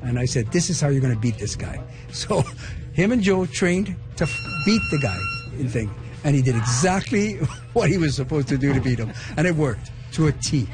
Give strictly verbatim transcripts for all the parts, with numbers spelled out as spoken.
And I said, this is how you're going to beat this guy. So him and Joe trained to f- beat the guy in thing. And he did exactly what he was supposed to do to beat him. And it worked to a T.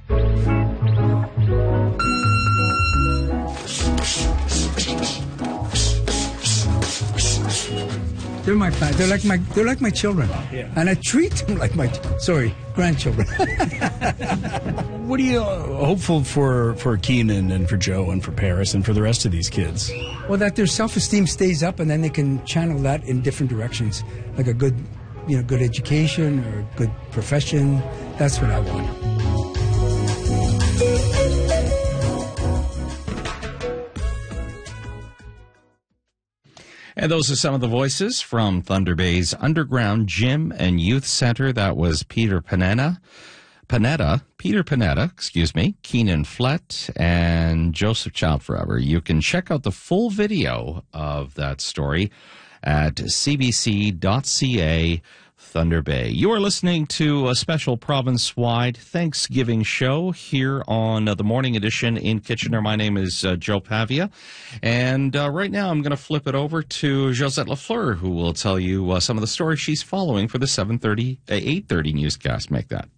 They're my fa- they're like my they're like my children, yeah. And I treat them like my sorry grandchildren. What are you hopeful for for Keenan and for Joe and for Paris and for the rest of these kids? Well, that their self-esteem stays up, and then they can channel that in different directions, like a good, you know, good education or a good profession. That's what I want. And those are some of the voices from Thunder Bay's Underground Gym and Youth Center. That was Peter Panetta, Panetta, Peter Panetta, excuse me, Keenan Flett, and Joseph Child Forever. You can check out the full video of that story at c b c dot c a Thunder Bay. You are listening to a special province-wide Thanksgiving show here on uh, the Morning Edition in Kitchener. My name is uh, Joe Pavia, and uh, right now I'm going to flip it over to Josette Lafleur, who will tell you uh, some of the stories she's following for the seven thirty, eight thirty newscast. Make that.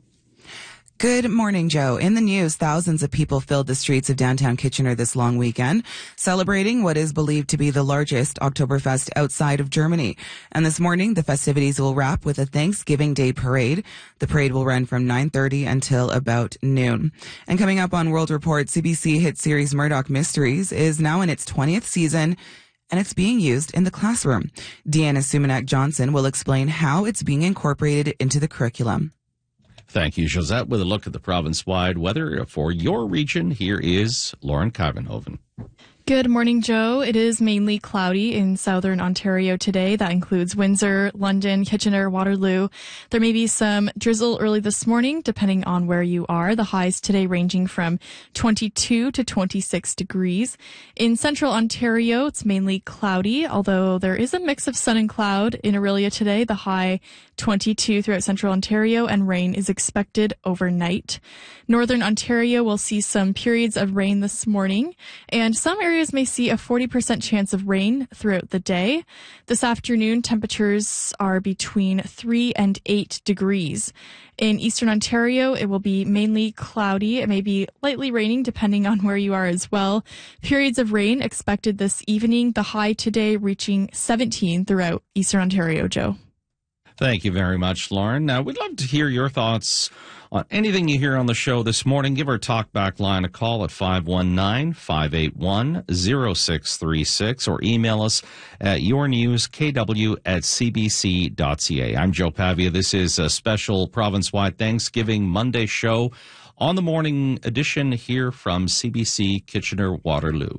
Good morning, Joe. In the news, thousands of people filled the streets of downtown Kitchener this long weekend, celebrating what is believed to be the largest Oktoberfest outside of Germany. And this morning, the festivities will wrap with a Thanksgiving Day parade. The parade will run from nine thirty until about noon. And coming up on World Report, C B C hit series Murdoch Mysteries is now in its twentieth season, and it's being used in the classroom. Deanna Sumanak-Johnson will explain how it's being incorporated into the curriculum. Thank you, Josette. With a look at the province-wide weather for your region, here is Lauren Kyvenhoven. Good morning, Joe. It is mainly cloudy in southern Ontario today. That includes Windsor, London, Kitchener, Waterloo. There may be some drizzle early this morning, depending on where you are. The highs today ranging from twenty-two to twenty-six degrees. In central Ontario, it's mainly cloudy, although there is a mix of sun and cloud in Orillia today. The high twenty-two throughout central Ontario, and rain is expected overnight. Northern Ontario will see some periods of rain this morning, and some areas may see a forty percent chance of rain throughout the day. This afternoon, temperatures are between three and eight degrees. In eastern Ontario, it will be mainly cloudy. It may be lightly raining depending on where you are as well. Periods of rain expected this evening, the high today reaching seventeen throughout eastern Ontario, Joe. Thank you very much, Lauren. Now, we'd love to hear your thoughts on anything you hear on the show this morning. Give our talkback line a call at five one nine, five eight one, zero six three six or email us at yournewskw at c b c dot c a. I'm Joe Pavia. This is a special province-wide Thanksgiving Monday show on the Morning Edition here from C B C Kitchener-Waterloo.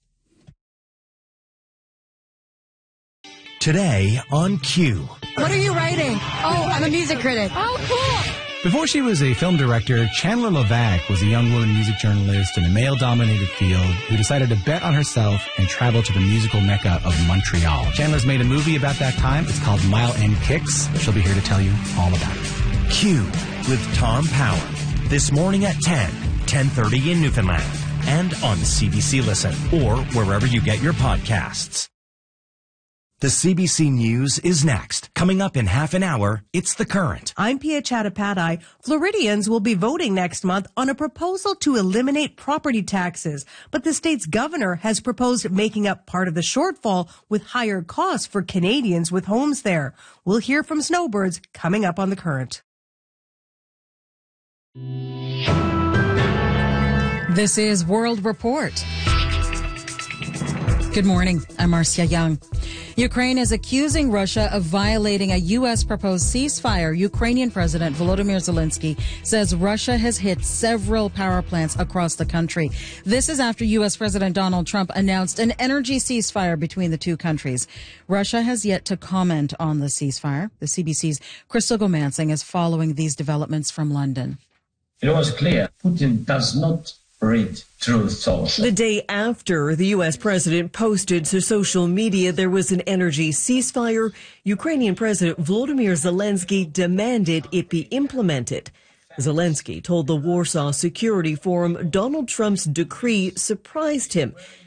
Today on Q. What are you writing? Oh, I'm a music critic. Oh, cool. Before she was a film director, Chandler Levac was a young woman music journalist in a male-dominated field who decided to bet on herself and travel to the musical mecca of Montreal. Chandler's made a movie about that time. It's called Mile End Kicks. She'll be here to tell you all about it. Q with Tom Power. This morning at ten, ten thirty in Newfoundland. And on C B C Listen or wherever you get your podcasts. The C B C News is next. Coming up in half an hour, it's The Current. I'm Pia Chattopadhyay. Floridians will be voting next month on a proposal to eliminate property taxes. But the state's governor has proposed making up part of the shortfall with higher costs for Canadians with homes there. We'll hear from snowbirds coming up on The Current. This is World Report. Good morning. I'm Marcia Young. Ukraine is accusing Russia of violating a U S proposed ceasefire. Ukrainian President Volodymyr Zelensky says Russia has hit several power plants across the country. This is after U S President Donald Trump announced an energy ceasefire between the two countries. Russia has yet to comment on the ceasefire. The C B C's Crystal Gomansing is following these developments from London. It was clear Putin does not read truth social. The day after the U S president posted to social media there was an energy ceasefire, Ukrainian President Volodymyr Zelensky demanded it be implemented. Zelensky told the Warsaw Security Forum Donald Trump's decree surprised him.